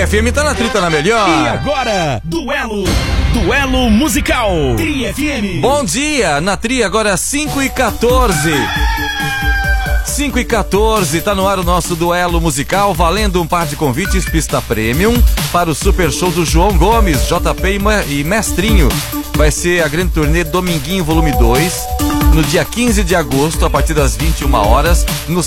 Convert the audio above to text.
Tri FM tá na trita na melhor. E agora, duelo musical. Tri FM. Bom dia, na Tri agora 5h14. 5h14, tá no ar o nosso duelo musical, valendo um par de convites pista premium para o super show do João Gomes, JP e Mestrinho. Vai ser a grande turnê Dominguinho Volume 2, no dia 15 de agosto, a partir das 21 horas, no